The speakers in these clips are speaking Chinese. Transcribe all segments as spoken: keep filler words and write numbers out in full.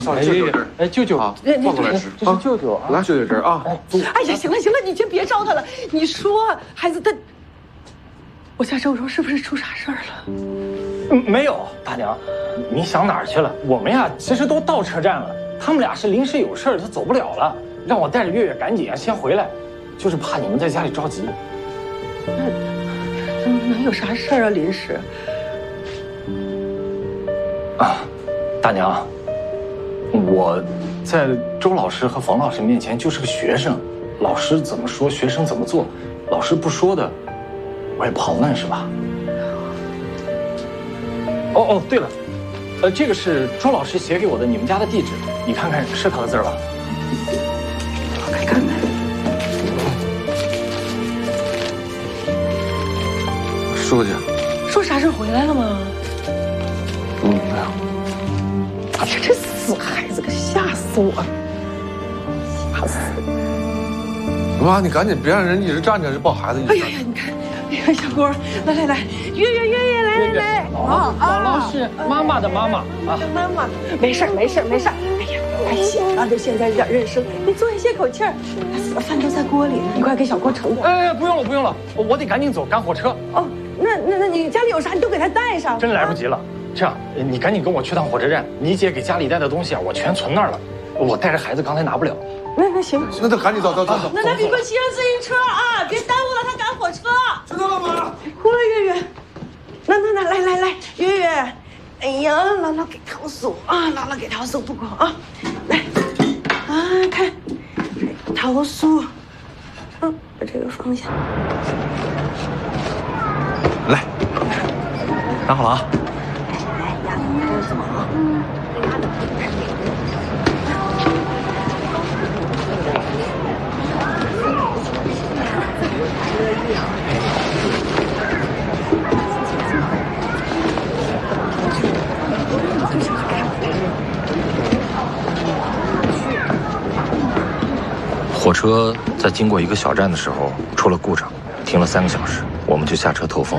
哎舅舅，哎舅舅啊，放过来吃。这是舅舅啊，来舅舅这儿啊。 哎呀，行了行了，你先别招他了。你说孩子他，我家周周是不是出啥事儿了？ 嗯，没有，大娘，你想哪儿去了？我们呀，其实都到车站了，他们俩是临时有事儿，他走不了了，让我带着月月赶紧啊先回来，就是怕你们在家里着急。 那能有啥事儿啊？临时？ 啊，大娘，我在周老师和冯老师面前就是个学生，老师怎么说，学生怎么做，老师不说的，我也不好问，是吧？哦哦，对了，呃，这个是周老师写给我的你们家的地址，你看看是他的字吧？ 我看看。 书记， 说啥事回来了吗？ 嗯，没有。 哎呀，这死孩子，可吓死我了！吓死我！ 妈，你赶紧别让人一直站着，抱孩子一直。 哎呀呀，你看，哎呀，小郭，来来来，月月月月，来来来， 啊，姥姥是妈妈的妈妈啊， 妈妈，没事没事没事。哎呀，太小了，就现在这点认生，你坐下歇口气儿。饭都在锅里呢，你快给小郭盛点。 哎，不用了不用了，我得赶紧走，赶火车。 哦，那那那你家里有啥，你都给他带上。 真来不及了。这样，你赶紧跟我去趟火车站，你姐给家里带的东西啊，我全存那儿了。我带着孩子刚才拿不了。 那那行， 那就赶紧走走走走。 那那你快骑上自行车啊，别耽误了他赶火车。 知道了吗？ 过来，月月。那那那来来来，月月，哎呀，姥姥给桃酥啊，姥姥给桃酥不够啊，来，啊看，桃酥，嗯，把这个放下。 来，拿好了啊。 火车在经过一个小站的时候出了故障，停了三个小时，我们就下车透风。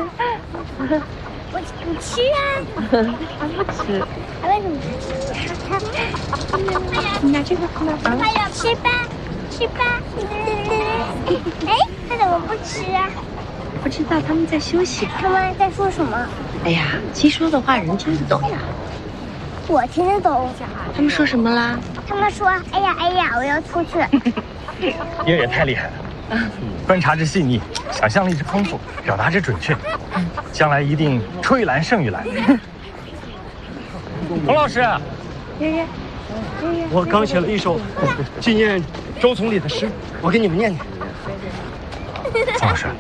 我不吃啊，我不吃，为什么？你拿这个，拿哎呀，吃吧，吃吧。哎，他怎么不吃啊？ 不知道他们在休息。 他们在说什么？ 哎呀，鸡说的话人听得懂呀。 我听得懂。 他们说什么啦？ 他们说：“哎呀哎呀，我要出去。” 爷爷太厉害了，观察之细腻，想象力之丰富，表达之准确，将来一定出一栏胜一栏。冯老师， 爷爷， 我刚写了一首纪念周总理的诗，我给你们念念。 冯老师，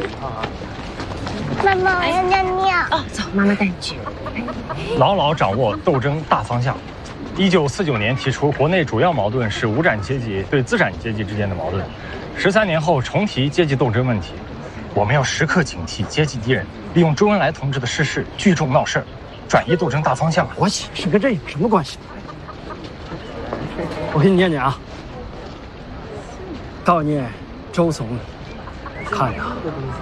妈妈，我要尿尿。 哦，走，妈妈带你去。 牢牢掌握斗争大方向。一九四九年提出，国内主要矛盾是无产阶级对资产阶级之间的矛盾。十三年后重提阶级斗争问题，我们要时刻警惕阶级敌人利用周恩来同志的逝世聚众闹事儿，转移斗争大方向。 我写是跟这有什么关系？我给你念念啊。悼念周总理，看呐，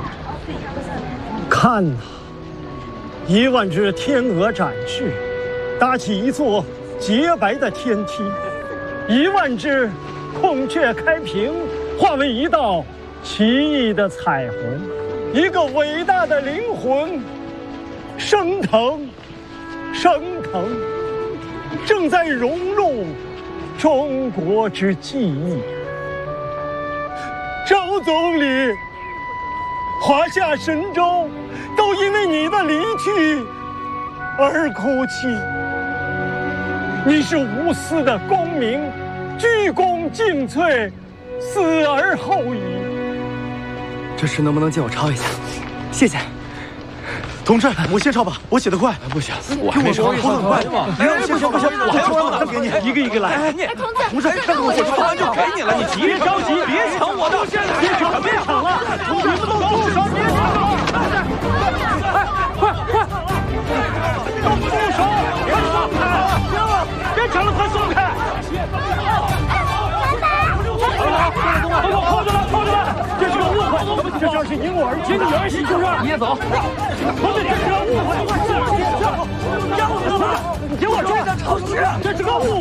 看呐，一万只天鹅展翅，搭起一座洁白的天梯，一万只孔雀开屏，化为一道奇异的彩虹，一个伟大的灵魂升腾升腾，正在融入中国之记忆。周总理，华夏神州都因为你的离去而哭泣。你是无私的公民，鞠躬尽瘁，死而后已。 这诗能不能借我抄一下？谢谢。同志，我先抄吧，我写得快。 不行， 我还没抄，我很快。哎，不行不行，我还抄完给你，一个一个来。 哎，同志， 同志，让我抄完就给你了，你别着急，别抢我的，别抢，别抢了，同志们都住手，别抢了！哎，快快，都住手！别抢了，别抢了，快松开！好了好了，都给我扣住了，扣住了，这是个误会。 这就是因我而起的儿戏，就是你也走。 我们这是个误会，是是，让我走，给我追着超市，这是个误。